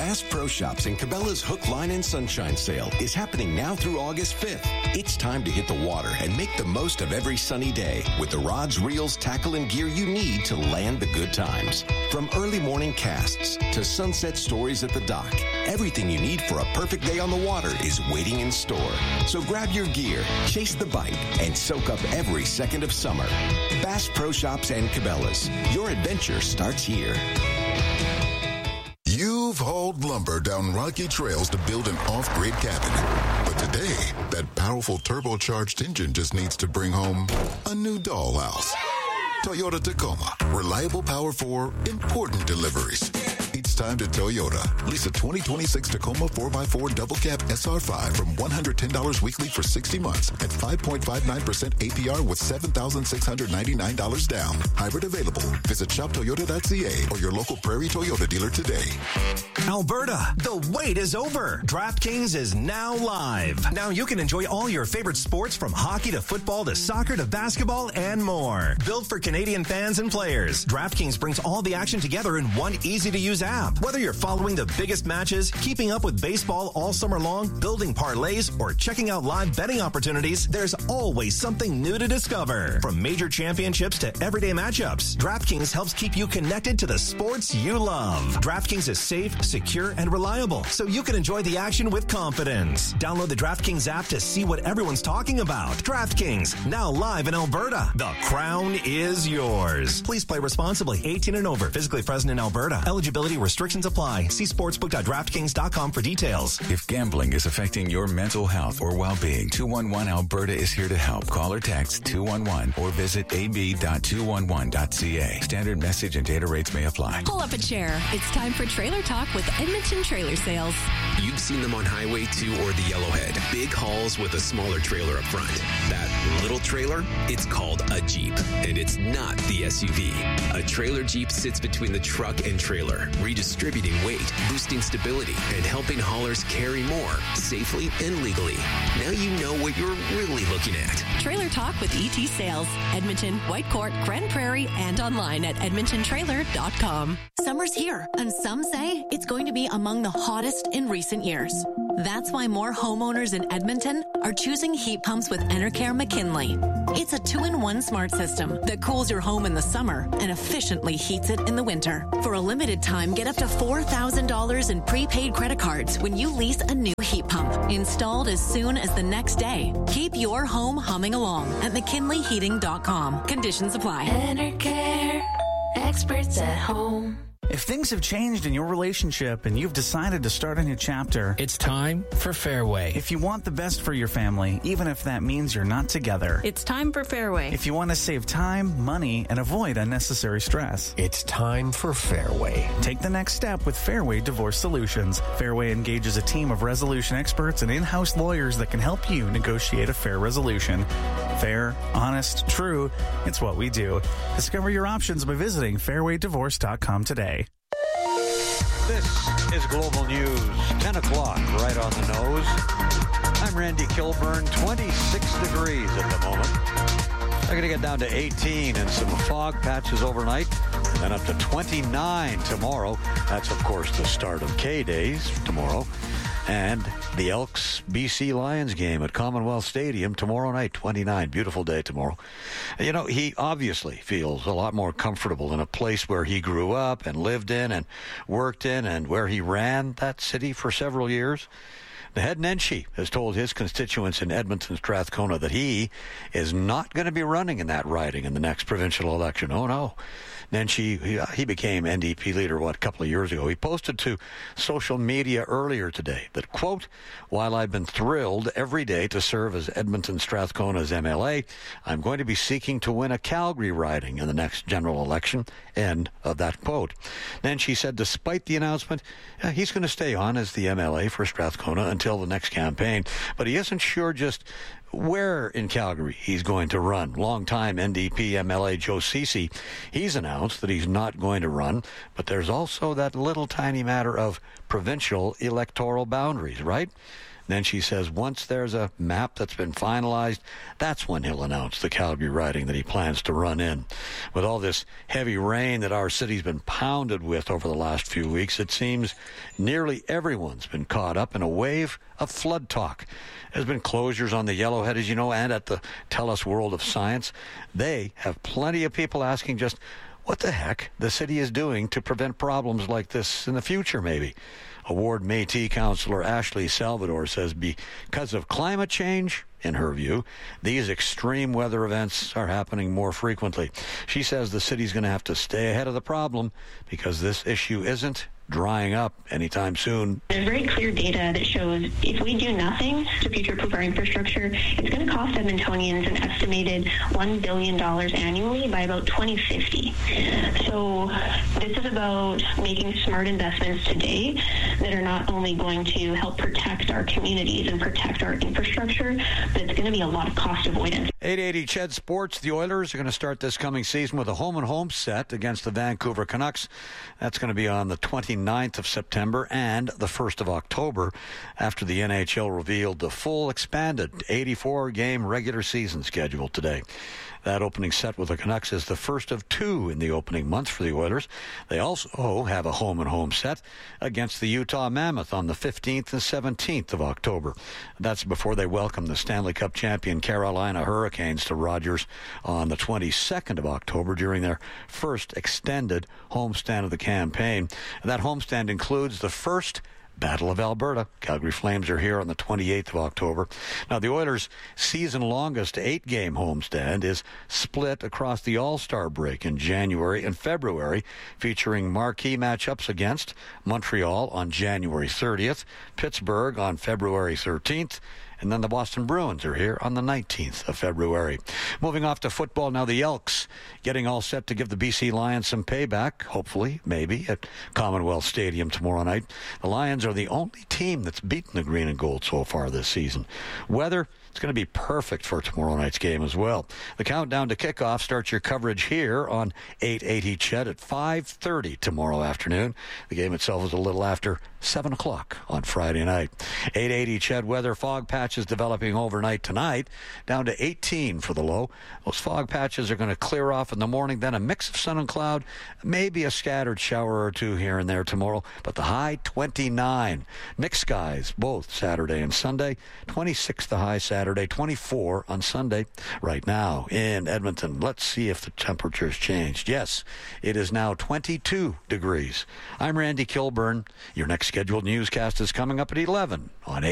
Bass Pro Shops and Cabela's Hook, Line, and Sunshine sale is happening now through August 5th. It's time to hit the water and make the most of every sunny day with the rods, reels, tackle, and gear you need to land the good times. From early morning casts to sunset stories at the dock, everything you need for a perfect day on the water is waiting in store. So grab your gear, chase the bite, and soak up every second of summer. Bass Pro Shops and Cabela's. Your adventure starts here. You've hauled lumber down rocky trails to build an off-grid cabin. But today, that powerful turbocharged engine just needs to bring home a new dollhouse. Toyota Tacoma. Reliable power for important deliveries. It's time to Toyota. Lease a 2026 Tacoma 4x4 double cab SR5 from $110 weekly for 60 months at 5.59% APR with $7,699 down. Hybrid available. Visit shoptoyota.ca or your local Prairie Toyota dealer today. Alberta, the wait is over. DraftKings is now live. Now you can enjoy all your favorite sports from hockey to football to soccer to basketball and more. Built for Canadian fans and players, DraftKings brings all the action together in one easy-to-use app. Whether you're following the biggest matches, keeping up with baseball all summer long, building parlays, or checking out live betting opportunities, there's always something new to discover. From major championships to everyday matchups, DraftKings helps keep you connected to the sports you love. DraftKings is safe, secure, and reliable, so you can enjoy the action with confidence. Download the DraftKings app to see what everyone's talking about. DraftKings, now live in Alberta. The crown is yours. Please play responsibly. 18 and over. Physically present in Alberta. Eligibility restrictions apply. See sportsbook.draftkings.com for details. If gambling is affecting your mental health or well-being, 211 Alberta is here to help. Call or text 211 or visit ab.211.ca. Standard message and data rates may apply. Pull up a chair. It's time for Trailer Talk with Edmonton Trailer Sales. You've seen them on Highway 2 or the Yellowhead. Big hauls with a smaller trailer up front. That little trailer, it's called a Jeep, and it's not the SUV. A trailer Jeep sits between the truck and trailer, redistributing weight, boosting stability, and helping haulers carry more safely and legally. Now you know what you're really looking at. Trailer Talk with ET Sales. Edmonton, Whitecourt, Grand Prairie, and online at edmontontrailer.com. Summer's here, and some say it's going to be among the hottest in recent years. That's why more homeowners in Edmonton are choosing heat pumps with Enercare McKinley. It's a 2-in-1 smart system that cools your home in the summer and efficiently heats it in the winter. For a limited time, get up to $4,000 in prepaid credit cards when you lease a new heat pump, installed as soon as the next day. Keep your home humming along at McKinleyHeating.com. Conditions apply. Enercare, experts at home. If things have changed in your relationship and you've decided to start a new chapter, it's time for Fairway. If you want the best for your family, even if that means you're not together, it's time for Fairway. If you want to save time, money, and avoid unnecessary stress, it's time for Fairway. Take the next step with Fairway Divorce Solutions. Fairway engages a team of resolution experts and in-house lawyers that can help you negotiate a fair resolution. Fair, honest, true, it's what we do. Discover your options by visiting fairwaydivorce.com today. This is Global News, 10 o'clock, right on the nose. I'm Randy Kilburn, 26 degrees at the moment. They're going to get down to 18 and some fog patches overnight, and then up to 29 tomorrow. That's, of course, the start of K-Days tomorrow. And the Elks BC Lions game at Commonwealth Stadium tomorrow night, 29. Beautiful day tomorrow. You know, he obviously feels a lot more comfortable in a place where he grew up and lived in and worked in and where he ran that city for several years. The head Nenshi has told his constituents in Edmonton Strathcona that he is not going to be running in that riding in the next provincial election. Oh, no. Nenshi, he became NDP leader, a couple of years ago. He posted to social media earlier today that, quote, while I've been thrilled every day to serve as Edmonton Strathcona's MLA, I'm going to be seeking to win a Calgary riding in the next general election. End of that quote. Nenshi said despite the announcement, he's going to stay on as the MLA for Strathcona until the next campaign, but he isn't sure just where in Calgary he's going to run. Longtime NDP MLA Joe Ceci, he's announced that he's not going to run, but there's also that little tiny matter of provincial electoral boundaries, right? Then she says once there's a map that's been finalized, that's when he'll announce the Calgary riding that he plans to run in. With all this heavy rain that our city's been pounded with over the last few weeks, it seems nearly everyone's been caught up in a wave of flood talk. There's been closures on the Yellowhead, as you know, and at the TELUS World of Science. They have plenty of people asking just what the heck the city is doing to prevent problems like this in the future, maybe. Award Métis councillor Ashley Salvador says because of climate change, in her view, these extreme weather events are happening more frequently. She says the city's going to have to stay ahead of the problem because this issue isn't drying up anytime soon. There's very clear data that shows if we do nothing to future-proof our infrastructure, it's going to cost Edmontonians an estimated $1 billion annually by about 2050. So this is about making smart investments today that are not only going to help protect our communities and protect our infrastructure, but it's going to be a lot of cost avoidance. 880 Ched Sports. The Oilers are going to start this coming season with a home-and-home set against the Vancouver Canucks. That's going to be on the 29th of September and the 1st of October after the NHL revealed the full expanded 84-game regular season schedule today. That opening set with the Canucks is the first of two in the opening month for the Oilers. They also have a home-and-home set against the Utah Mammoth on the 15th and 17th of October. That's before they welcome the Stanley Cup champion Carolina Hurricanes to Rogers on the 22nd of October during their first extended homestand of the campaign. That homestand includes the first Battle of Alberta. Calgary Flames are here on the 28th of October. Now, the Oilers' season-longest 8-game homestand is split across the All-Star break in January and February, featuring marquee matchups against Montreal on January 30th, Pittsburgh on February 13th, and then the Boston Bruins are here on the 19th of February. Moving off to football now, the Elks getting all set to give the BC Lions some payback, hopefully, maybe, at Commonwealth Stadium tomorrow night. The Lions are the only team that's beaten the green and gold so far this season. Weather, it's going to be perfect for tomorrow night's game as well. The countdown to kickoff starts your coverage here on 880 Ched at 5:30 tomorrow afternoon. The game itself is a little after 7 o'clock on Friday night. 880 Ched weather, fog patches developing overnight tonight, down to 18 for the low. Those fog patches are going to clear off in the morning, then a mix of sun and cloud, maybe a scattered shower or two here and there tomorrow, but the high 29. Mixed skies both Saturday and Sunday, 26 the high Saturday, 24 on Sunday. Right now in Edmonton, let's see if the temperature's changed. Yes, it is now 22 degrees. I'm Randy Kilburn. Your next scheduled newscast is coming up at 11 on